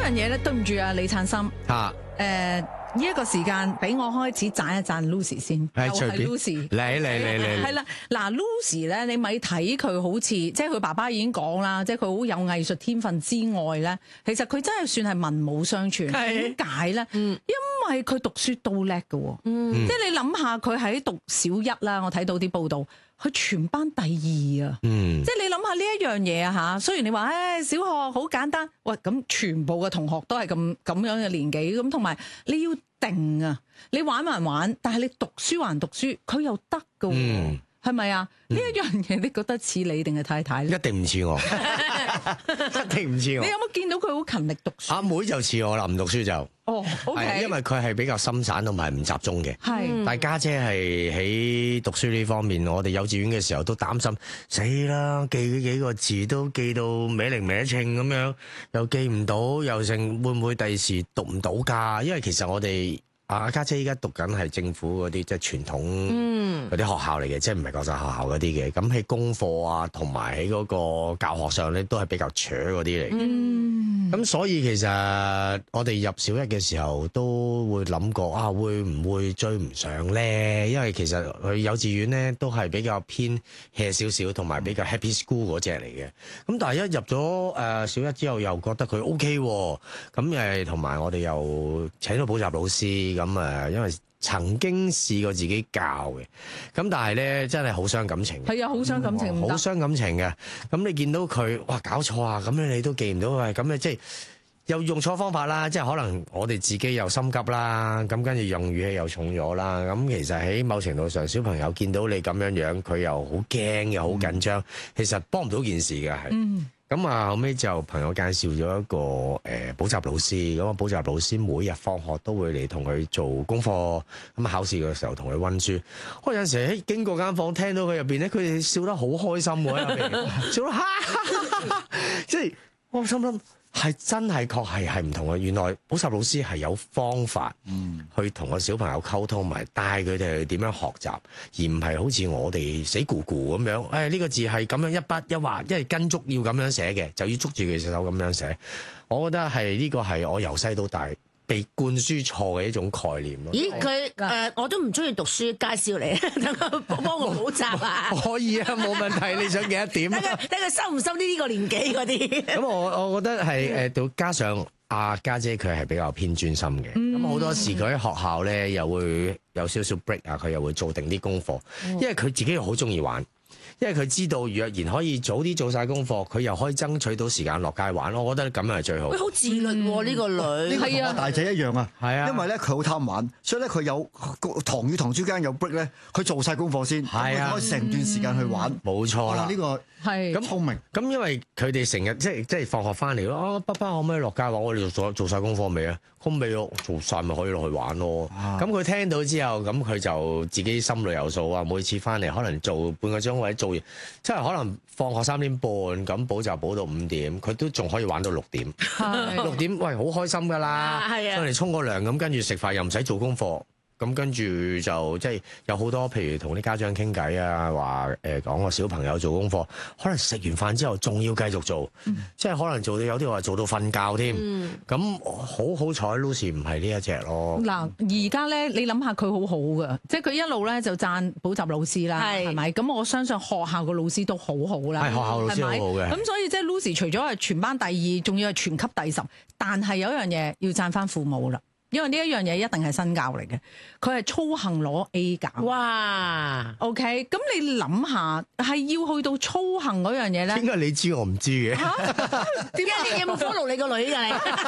樣嘢咧，對唔住啊，李燦森嚇。 呢一個時間俾我開始讚一讚 Lucy 先， 係又係隨便 Lucy。 嚟係啦，嗱 Lucy 咧，你咪睇佢好似，即係佢爸爸已經講啦，即係佢好有藝術天分之外咧，其實佢真係算係文武雙全。點解咧？因為佢讀書都叻嘅，即係你諗下，佢喺讀小一啦，我睇到啲報道，佢全班第2啊。即係你諗下呢一樣嘢啊嚇，雖然你話小學好簡單，喂咁全部嘅同學都係咁樣嘅年紀，咁同埋你要定啊，你玩還玩，但係你讀書還讀書，佢又得㗎喎，係咪啊？呢一樣嘢你覺得似你定係太太咧？ 一定唔似我，一定唔似我。 你有冇見到佢好勤力讀書？ 阿妹就似我啦，唔讀書就。 哦，OK， 因為佢係比較心散同埋唔集中嘅。 係， 但家姐係喺讀書呢方面，我哋幼稚園嘅時候都擔心，死啦，記嗰幾個字都記到歪零歪稱咁樣，又記唔到，又剩會唔會第時讀唔到㗎？因為其實我哋家姐依家讀緊係政府嗰啲即係傳統嗰啲學校嚟嘅，即係唔係國際學校嗰啲嘅。咁喺功課啊，同埋喺嗰個教學上咧，都係比較扯嗰啲嚟嘅。咁所以其實我哋入小一嘅時候都會諗過會唔會追唔上咧？因為其實佢幼稚園咧都係比較偏 hea 少少，同埋比較 happy school 嗰隻嚟嘅。咁但係一入咗小一之後，又覺得佢 OK 喎。咁同埋我哋又請咗補習老師，咁因為曾經試過自己教嘅，咁但係咧真係好傷感情。 係啊，好傷感情， 好傷感情嘅。咁你見到佢，哇搞錯啊！咁樣你都記唔到啊！咁即係又用錯方法啦，即係可能我哋自己又心急啦，咁跟住用語氣又重咗啦。咁其實喺某程度上，小朋友見到你咁樣樣，佢又好驚又好緊張，其實幫唔到件事嘅係。咁後尾就朋友介紹咗一個補習老師，咁補習老師每日放學都會嚟同佢做功課，咁考試嘅時候同佢溫書。我有陣時喺經過間房聽到佢入邊咧，佢哋笑得好開心喎，入邊笑得哈哈哈，即係我心諗係真係確係唔同嘅。原來補習老師係有方法去同個小朋友溝通，埋帶佢哋去點樣學習，而唔係好似我哋死咕咕咁樣。呢個字係咁樣一筆一畫，因為跟足要咁樣寫嘅，就要捉住佢隻手咁樣寫。我覺得係呢個係我由細到大被灌輸錯嘅一種概念咯。 咦，佢我都唔中意讀書，介紹你，等佢幫我補習啊！ 可以啊，冇問題。你想幾多點？ 睇佢收唔收呢個年紀嗰啲。 咁我覺得係到加上家姐佢係比較偏專心嘅，咁好多時佢喺學校咧又會有少少 break 啊，佢又會做定啲功課，因為佢自己又好中意玩。因為佢知道若然可以早啲做晒功課，佢又可以爭取到時間落街玩。我覺得咁樣係最好。 佢好自律喎，呢個女。 係啊，大仔一樣啊。 係啊， 因為咧佢好貪玩，所以咧佢有堂與堂之間有 break 咧，佢做晒功課先，佢可以成段時間去玩。 冇錯啦， 呢個係咁聰明。 咁因為佢哋成日即係放學翻嚟咯，爸爸可唔可以落街玩？我哋做晒功課未啊？咁未咯，做晒咪可以落去玩咯。咁佢聽到之後，咁佢就自己心裏有數啊。每次翻嚟可能做半個鐘或者做完，即係可能放學3點半，咁補習補到5點，佢都仲可以玩到6點。6點喂，好開心㗎啦！上嚟沖個涼咁，跟住食飯又唔使做功課。咁跟住就即係有好多，譬如同啲家長傾偈啊，話講個小朋友做功課，可能食完飯之後仲要繼續做，即係可能做到有啲話做到瞓覺添。咁好彩 Lucy 唔係呢一隻咯。 嗱，而家咧你諗下佢好好㗎，即係佢一路咧就讚補習老師啦，係咪？咁我相信學校個老師都好好啦， 係學校老師好好嘅。 咁所以即係 Lucy 除咗係全班第2，仲要係全級第10，但係有一樣嘢要讚翻父母啦。因為呢一樣嘢一定係身教嚟嘅，佢係操行攞 A 減。 哇 ！OK，咁你諗下，係要去到操行嗰樣嘢咧？ 點解你知我唔知嘅？ 點解你有冇 follow 你個女㗎？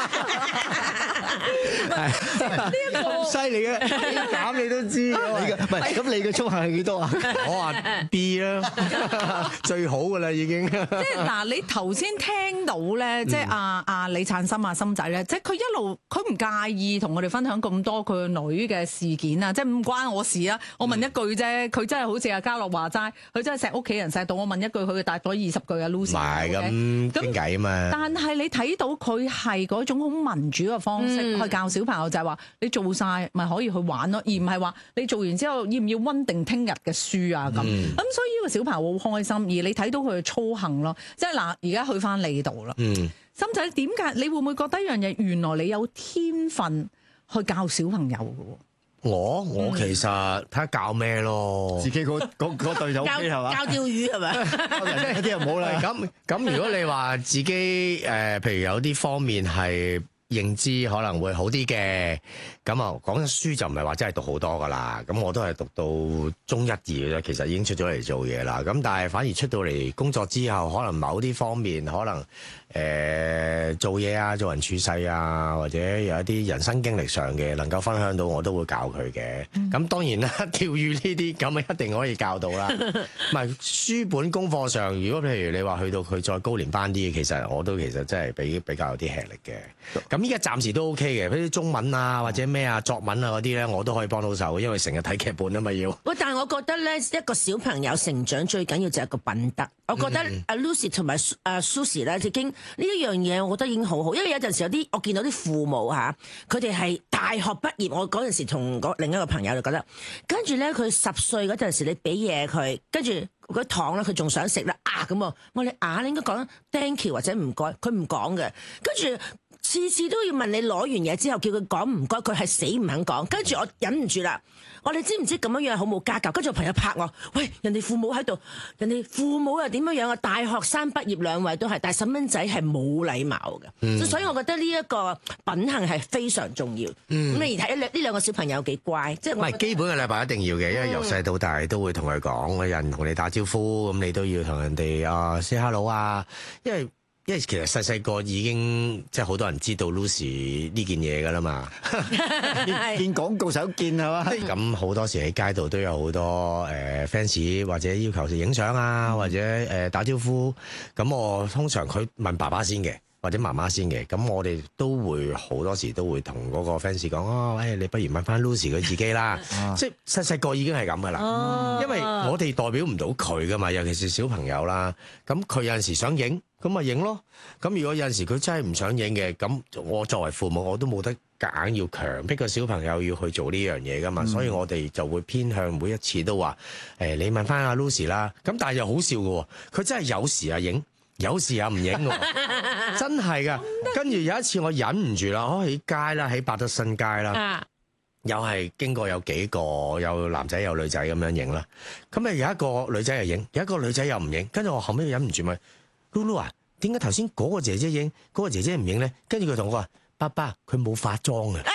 呢一個犀利嘅 A 減你都知嘅， 唔係咁你嘅操行係幾多啊？ 我話 B 啦，最好㗎啦已經。即係嗱，你頭先聽到咧，即係阿李燦森森仔咧，即係佢一路佢唔介意同我哋分享咁多佢個女嘅事件啊，即係唔關我事啊。我問一句啫，佢真係好似阿嘉樂話齋，佢真係錫屋企人錫到。我問一句，佢答咗20句啊 Lucy。 唔係咁傾偈啊嘛。 但係你睇到佢係嗰種好民主嘅方式去教小朋友，就係話你做晒咪可以去玩咯，而唔係話你做完之後要唔要溫定聽日嘅書啊咁。咁所以呢個小朋友好開心，而你睇到佢嘅操行咯，即係嗱，而家去翻你度啦。心仔點解？你會唔會覺得一樣嘢？原來你有天分去教小朋友嘅喎。 我其實睇下教咩咯， 自己嗰隊就 OK 係嘛？ 教釣魚係咪？ 嗰啲又冇啦。 咁如果你話自己譬如有啲方面係認知可能會好啲嘅，咁啊講緊書就唔係話真係讀好多噶啦，咁我都係讀到中一二嘅啫，其實已經出咗嚟做嘢啦。咁但係反而出到嚟工作之後，可能某啲方面可能做嘢啊、做人處世啊，或者有一啲人生經歷上嘅能夠分享到，我都會教佢嘅。咁當然啦，釣魚呢啲咁一定可以教到啦。唔係書本功課上，如果譬如你話去到佢再高年班啲，其實我都其實真係比較有啲吃力嘅。咁依家暫時都 OK 嘅，譬如啲中文啊或者咩啊作文啊嗰啲咧，我都可以幫到手，因為成日睇劇本啊嘛要。 喂，但係我覺得咧，一個小朋友成長最緊要就係個品德。我覺得阿 Lucy 同埋阿 Susie 咧，已經呢一樣嘢，我覺得已經好好。因為有陣時有啲我見到啲父母嚇，佢哋係大學畢業。我嗰陣時同另一個朋友就覺得，跟住咧佢10歲嗰陣時，你俾嘢佢，跟住嗰糖咧佢仲想食啦咁喎。我哋你應該講 thank you 或者唔該，佢唔講嘅，跟住。次次都要問你攞完嘢之後叫佢講唔該，佢係死唔肯講。跟住我忍唔住啦，我哋知唔知咁樣樣好冇家教？跟住我朋友拍我，喂，人哋父母喺度，人哋父母又點樣樣啊？大學生畢業2位都係，但係細蚊仔係冇禮貌嘅。所以我覺得呢一個品行係非常重要。咁你而睇呢兩個小朋友幾乖，即係唔係基本嘅禮貌一定要嘅，因為由細到大都會同佢講，有人同你打招呼，咁你都要同人哋say hello 啊，因為其實細個已經即係好多人知道 Lucy 呢件嘢㗎啦嘛， 見廣告成日都見係嘛？ 咁好多時喺街度都有好多fans 或者要求影相啊，或者打招呼。咁我通常佢問爸爸先嘅，或者媽媽先嘅。咁我哋都會好多時都會同嗰個 fans 講喂，你不如問翻 Lucy 佢自己啦。即係細個已經係咁㗎啦，因為我哋代表唔到佢㗎嘛，尤其是小朋友啦。咁佢有陣時想影。咁咪影咯，咁如果有陣時佢真係唔想影嘅，咁我作為父母我都冇得夾硬要強迫個小朋友要去做呢樣嘢噶嘛，所以我哋就會偏向每一次都話你問翻阿 Lucy 啦，咁但係又好笑嘅喎，佢真係有時啊影，有時啊唔影喎，真係噶。跟住有一次我忍唔住啦，喺街啦，喺百德新街啦，又係經過有幾個有男仔有女仔咁樣影啦，咁有一個女仔又影，有一個女仔又唔影，跟住我後尾忍唔住咪。Lulu 啊，點解頭先嗰個姐姐影，嗰個姐姐唔影咧？跟住佢同我話：爸爸，佢冇化妝啊！